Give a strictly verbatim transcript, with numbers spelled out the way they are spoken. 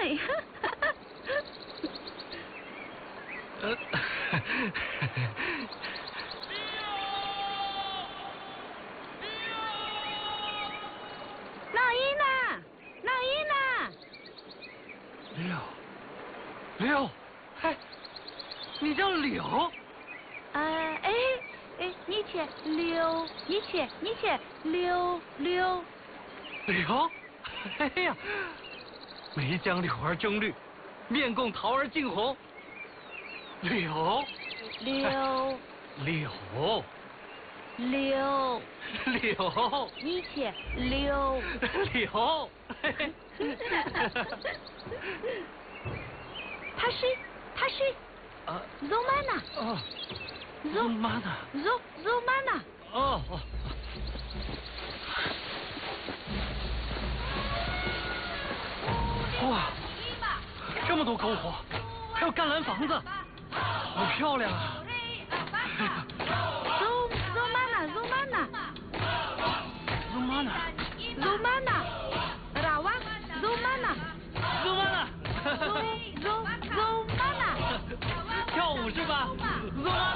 哎。 呃。 老鹰呢？老鹰呢？ 柳，柳，哎，你叫柳？ 呃，哎哎，你且柳，你且你且柳柳。 柳，哎呀，眉将柳儿争绿，面共桃儿竞红。柳， 柳， 柳， 柳， 柳， 你且柳， 柳。 他是他是啊 Romana 啊 Romana Ro Romana 哦哦。哇，这么多篝火，还有干蓝房子，好漂亮啊！